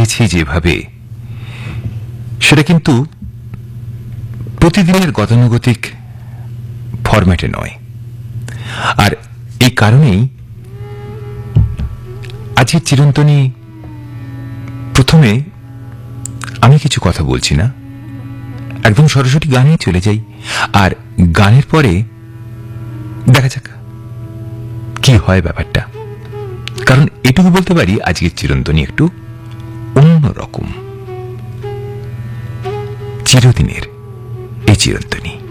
সাজিয়েছি যেভাবে, সেটা কিন্তু প্রতিদিনের গতানুগতিক ফরম্যাটে নয়। আর এই কারণেই আজকের চিরন্তনী প্রথমে আমি কিছু কথা বলছি না, একদম সরাসরি গানে চলে যাই, আর গানের পরে দেখা যাক কি হয় ব্যাপারটা। কারণ এটুকু বলতে পারি, আজকের চিরন্তনী একটু অন্যরকম, চিরদিনের এই চিরন্তনী।